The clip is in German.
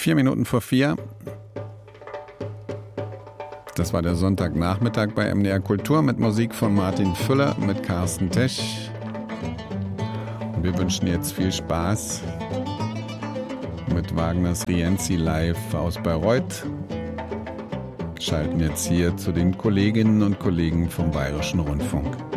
4:04. Das war der Sonntagnachmittag bei MDR Kultur mit Musik von Martin Füller, mit Carsten Tesch. Und wir wünschen jetzt viel Spaß mit Wagners Rienzi live aus Bayreuth. Schalten jetzt hier zu den Kolleginnen und Kollegen vom Bayerischen Rundfunk.